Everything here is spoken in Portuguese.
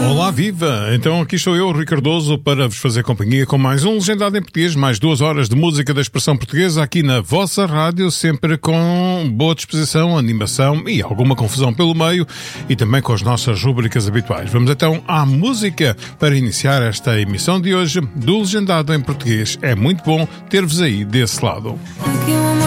Olá, viva! Então aqui estou eu, Rui Cardoso, para vos fazer companhia com mais um Legendado em Português, mais 2 horas de música da expressão portuguesa aqui na vossa rádio, sempre com boa disposição, animação e alguma confusão pelo meio e também com as nossas rubricas habituais. Vamos então à música para iniciar esta emissão de hoje do Legendado em Português. É muito bom ter-vos aí desse lado.